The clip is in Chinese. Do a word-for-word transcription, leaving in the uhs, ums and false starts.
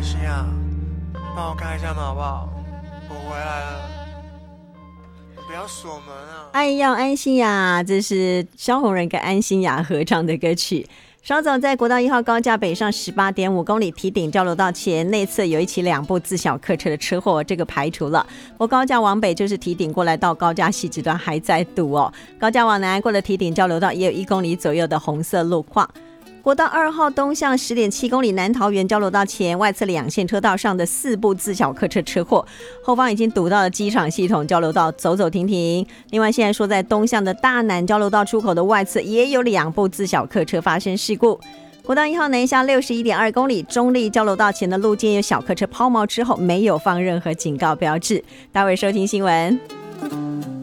心啊，帮我开一下门好不好？我回来了，不要锁门啊！ 爱要安心呀，这是萧红人跟安心雅合唱的歌曲。稍早在国道一号高架北上 十八点五公里堤顶交流道前内侧有一起两部自小客车的车祸，这个排除了。我高架往北就是堤顶过来到高架西这段还在堵哦，高架往南过了堤顶交流道也有一公里左右的红色路况。国道二号东向 十点七公里南桃园交流道前外侧两线车道上的四部自小客车车祸，后方已经堵到了机场系统交流道，走走停停。另外现在说在东向的大南交流道出口的外侧也有两部自小客车发生事故。国道一号南下 六十一点二公里中立交流道前的路肩有小客车抛锚之后没有放任何警告标志。待会收听新闻。